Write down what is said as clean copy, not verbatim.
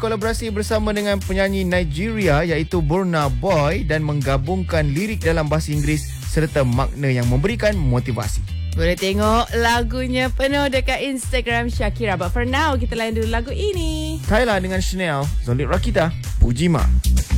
berkolaborasi bersama dengan penyanyi Nigeria iaitu Burna Boy dan menggabungkan lirik dalam bahasa Inggeris serta makna yang memberikan motivasi. Boleh tengok lagunya penuh dekat Instagram Shakira. But for now, kita layan dulu lagu ini. Tyla dengan Chanel, Zolit Rakita, Pujima.